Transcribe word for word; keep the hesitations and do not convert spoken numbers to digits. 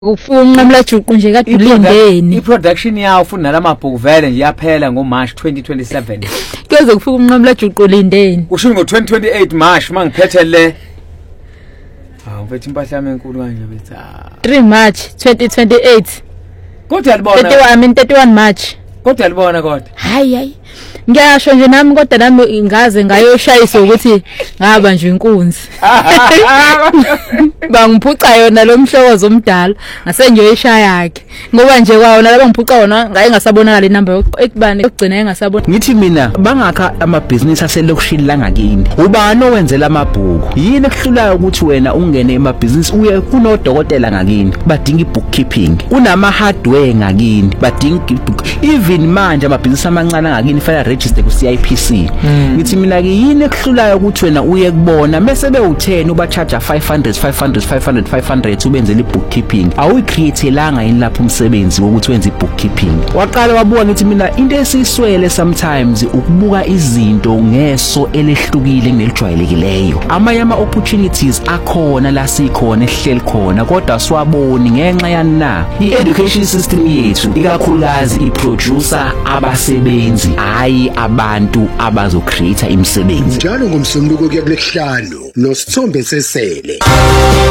Ufuna unqamula juqu nje kade ulindeni. I-production yawo futhi nalamabhuku vele nje yaphela ngoMarch twenty twenty-seven. Kuze kufika unqamula juqu ulindeni. Kusho ngo twenty twenty-eight March mangiphethe le. Hawu mfethu impahla yami enkulu kanje bethi. three March twenty twenty-eight. Kodwa yalibona. thirty-one I mean thirty-one March. Kodwa yalibona kodwa. Hayi hayi. Ngiyasho nje nami kodwa nami ngaze ngayoshayisa ukuthi ngaba nje inkunzi. Bangiphuca yona lo mhlokozo omdala ngase ngiyoyishaya yakhe ngoba nje kwawona labangiphuca wona ngaye ngasabonakala inamba ekubani ekugcina engasabona. Ngithi mina bangakha amabhizinisi aselokushini la ngakini ubani owenzela amabhuku yini ekuhlulayo ukuthi wena ungene emabhizinisi uye kunodokotela ngakini badinga ibookkeeping kunama hardware ngakini badinga even manje amabhizinisi amancane ngakini fana register ku C I P C. Ngithi mina ke yini ekuhlulayo ukuthi wena uye kubona mase be u ten uba charge five hundred five hundred five hundred five hundred ubenzele ibookkeeping awuyicreatelanga yini lapho umsebenzi wokuthi wenze ibookkeeping. Waqala wabuka ngithi mina into esiswele sometimes ukubuka izinto ngeso elehlukile kunelijwayelekileyo. Amanye ama opportunities akhona la sikhona ehleli khona kodwa siwaboni ngenxa yana i-education system yethu ikakhulukazi iproducer abasebenzi hayi abantu abazocreate imisebenzi. Njalo ngomsombuluko kuya kulesihlanu noSithombe Sesele.